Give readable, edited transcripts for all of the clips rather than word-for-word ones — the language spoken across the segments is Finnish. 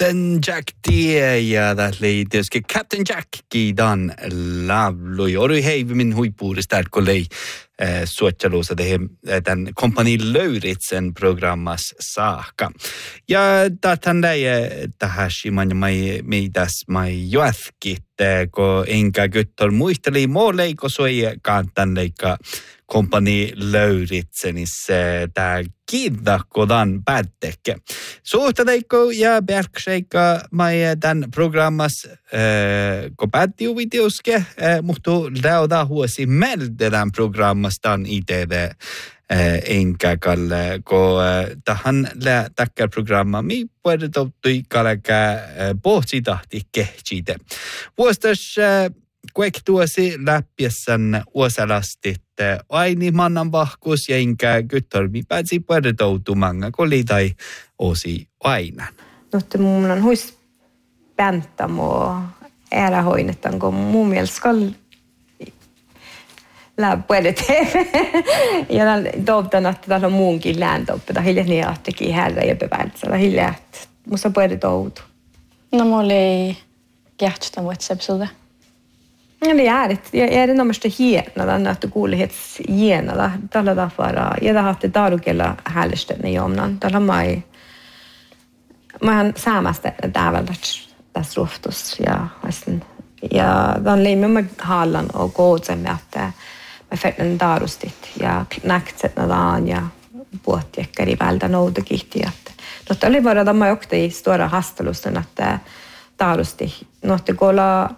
Captain Jack ja tälle tietysti Captain Jack kiidan lavlu jori heivimin huippuudesta kollei suottelussa tämän kompani Lauritsen programmas saakka. Ja tähän tähän mitäs mai joathkit ko enkä gyttor muisteli moleiko soi kantan leikka kompani Lauritsenissä tää kiidakodan päättekke. Suhtedeikko ja bergseikka mai tämän programmas ko päättiuvitiuske muhtu läuda huosi meldedän programmastan ITV enkä kalle ko tähän takkar programma mi puedottui kalka pohsitahti kehtsite. Vuostas kuektuosi läppiessän uosalastit aini mannan vahkus ja enkä gyttormi päätsi puedotoutumanga koli tai osi ainan. Mutta mun on huis päntamo ärähoinetan, kun mun mielestä skal läppuedeteen. Ja toivotan, että täällä on muunkin lääntoppita. Hilja niin ahtakin härra ja beväältsä. Hilja, että musta puedotoutu. No mä oli kähtstä vuotsa episode. Ja det är det. Jag är det närmaste hiena, att kuulighets hiena. Tällä tavalla. Ja det har det darukella härlisten jomnan. Tällä mai. Mä saamasta täältä tässä ruhtus ja dan leimme med hallan och gåsen med att med fetten darustit ja näktset nadan ja båtjäckar i väldan och det gick att. Då oli bara de åkte i stora hastelusten att darusti. Något kolla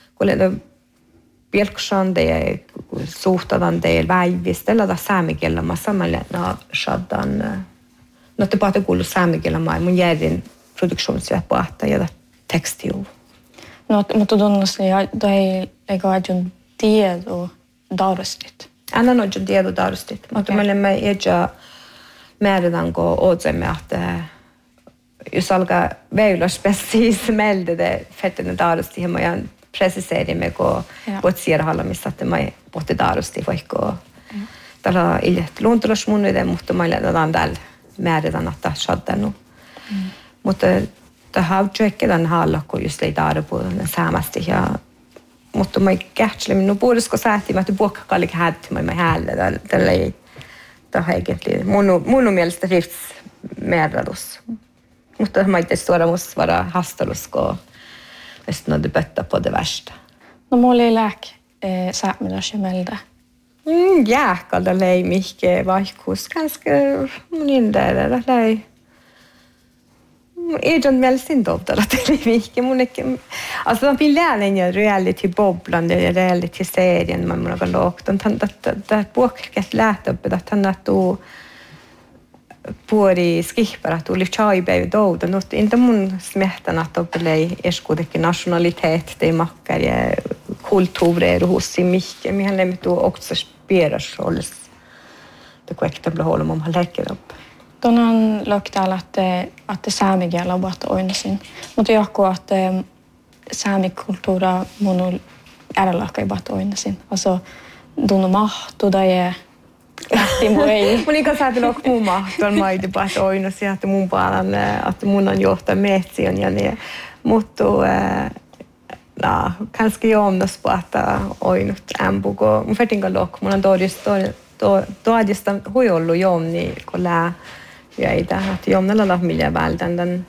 Bjelkshan det suhtadan det väivistellä da saamikella mä samalla na shaddan något på att kuulu saamikella mä mun järin produktionsjärpahta ja tekstiu. No, mutta tunnustin, että ei ole tiedon darustit. Anna on jo tiedon darustit. Mutta me olemme edja määritän, kun otsemme, että jos alkaa väylös siis meldede fettene darusti, ja mä preciseerimme, kun vuotsierhallamissa, että mä pohti darusti, vaikka tällä on iljet luontolasmunnuiden, mutta mä olen täällä määritän, että shaddannu. Mutta tämä on halla, kun just ei darpuun saamasti. Mutta mä kähtselen minun puolisko säätiin, että puokkakallik hätti mä häälle. Tällä ei oikein mun mielestä rifts määrädus. Mutta mä itse suora musta vara hastelus, kun sitten on pöttä på det värsta. No mulla ei lääk säämilas ja melda. Jääkalda ei mihke vaihkuus. Ganska mun indäällä ei. Ei ole mielestäni toivotella teille mihinkin. Alltså de vill lära en reality-bobblan ja reality-serien man mun on lågt. Det puhkeket lähtöppet, että hän nähtuu puori skipper, että tuli chaipäivä douda. Mutta inte mun smehtana, että oppelei eskuutekin nationalitet, det makkar ja kultuureer hos i mihinkin. Mihän lemmettuu också spierasrollis. Det kuekta blir hålla om han läker upp. Tuon on täällä, että saamikielä on vaat oinasin. Mutta joku, että saamikulttuura mun äärelläkään ei vaat oinasin. Also, tunnu mahtu tai lähti mun ei. Mun ikä säätellä, että mun mahtu on maiti vaat oinasin, että mun palan, että mun on johtaa metsiön ja niin. Mutta, kanske jomnas på että oinut ämpuko. Mun fettinkä lok, mun on todista huijollu jomni, kun lää. Ja ei tähän, että jomnalla lahmilla vältän.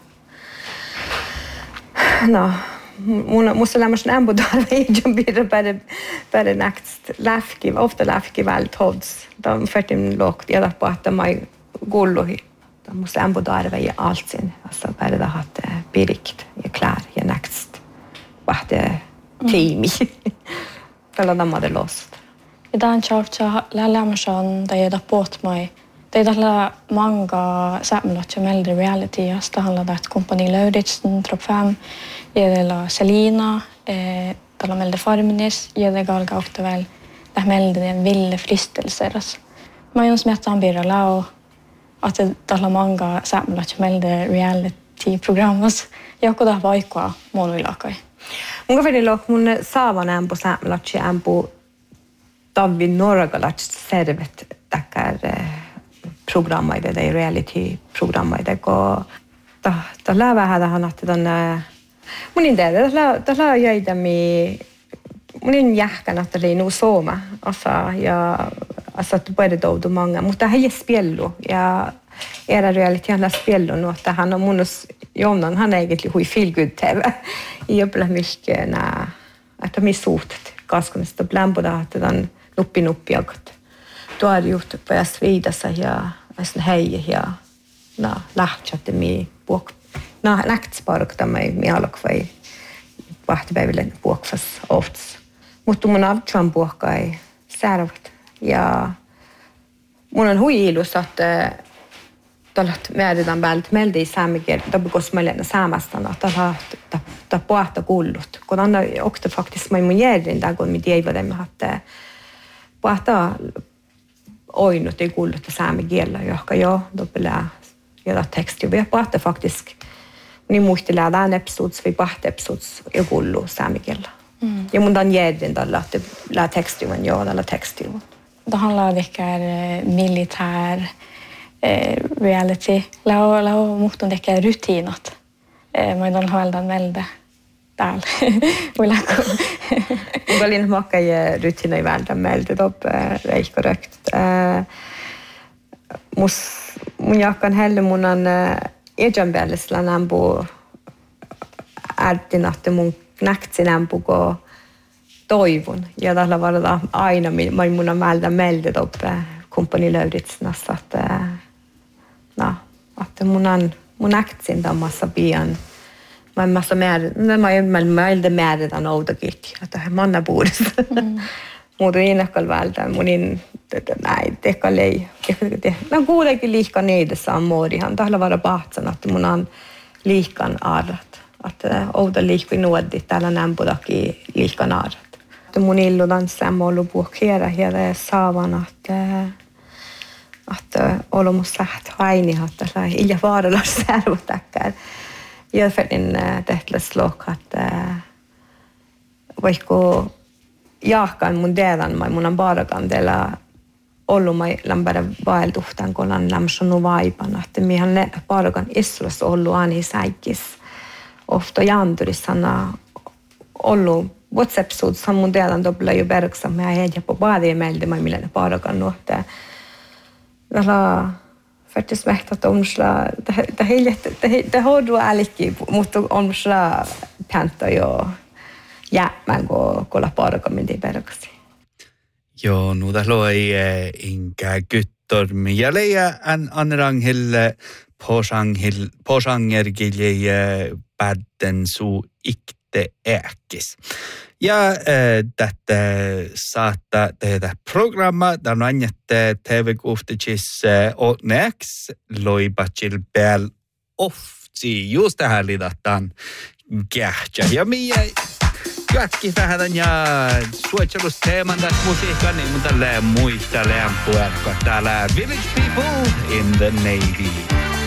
No, musta lämmösen ämputaan ei jompiira päde näkst läfki, ofta läfki vält hods. Tämä färtin lågt, ja på että mai gulluhi. Musta ämputaan väi allt sin. Alltså päde tahat pirikt ja klär ja näkst. Vahte tiimi. Tällä tammade lost. Ja tämän tjauhtsa lämmösen tai jeda puhutmai. Det är många samlat som äldre reality. Det handlar om kompani Lauritsen, Trop 5, det är Selina, det är äldre Farminis, det är galga ofta väl det äldre en ville fristelser. Man ju som han blir alla att det är många samlat som äldre reality-program. Jag kunde ha vaikua monuilakai. Mun kävi lok mun saavan ämpu samlat ja ämpu Tavi Norgalat servet tackar programmaide tai reality-programmaide, kun tällä vähän tähän että tänne munin tehdä tällä jäitämi munin jähkän että oli Suoma osa ja asat puedet många mutta hän ei spellu ja era realiteten spellu nu att han on munus Jonan han egentlig hui feel good TV i uppla mycket när att de är sotet kaskunesta blämboda att den nuppi jagat då har gjort på jag svida sig ja en hej ja na lähtsätte mi bok na näktsparkta mig alkvai vahtipäiville buokfas ofts mutta mun avtsan buokkai särvt ja mun on hui ilus että tällät määritään päältä meldi saamikiel tapikos meille saamastana ta pohta kullut kun anna okta faktiskt mun järjin där kun mi tiedämme että pohta oinut ei kullut saamikielä johka jo doppelää ja teksti vi pohta faktiskt niin muistelee tämän episodes vi pohta episodes ja kullu saamikielä ja mun dan järjin tällä la teksti on jo tällä teksti det handlar ehkä militär reality. Lau muhtun tekee rutiinat. Mä on huoldan melde täällä. Mulla oli makkai rutiinoi vältä melde top ei korrekt. Mun jakkan helle mun on ejanbellisla nambu ärtinatte mun näktsi nambuko toivon. Ja tällä varada aina mun on vältä melde top Kompani Lauritsnassa että mun aktsin tammassa pian. Mä massa määlde määritän outokitti, että manna puudesta. Muuta innakkal vältä munin näin tekalei. Mä kuulekin liikan neidessä on muodihan. Tällä vara pahtsan, että mun on liikan arrat. Että outo liikki nuodi täällä nämpudaki liikan arrat. Mun illudan samalla puhkeera ja saavan, että olemus säht haini että ilja vaaralla särvotäkkään. Ja färdin tehtäläs lok että vaikka jahkan mun dedan mun on barakan teillä ollut mai lämpärä vaeltuhtaan kun on lämsonu vaipan että mihan ne barakan islas ollut ani säikis ofta janturissana ollut WhatsApp-suutshan mun teidän topilla jo perksa, mä heitä på baadien meiltä, mä millä parakan nuhtaa. Tällä faktiskt mähtä, että det har du älkki, mutta on sillä päntä jo jäämään, kun kolla parakan minti perksi. Joo, nu där loi inga gyttormi. Ja leija anrangille posangergille pätten suu ikte äkis. Ja tätä saattaa tehdä programma, tämän on että TV-kuhticis otneeks loipatsil pääl ofsi. Just tähän lidataan kähtsä. Ja minä jatkin vähän ja suojelusteeman tässä musiikkaa, niin mun tällä muista lämpuerkka täällä Village People in the Navy.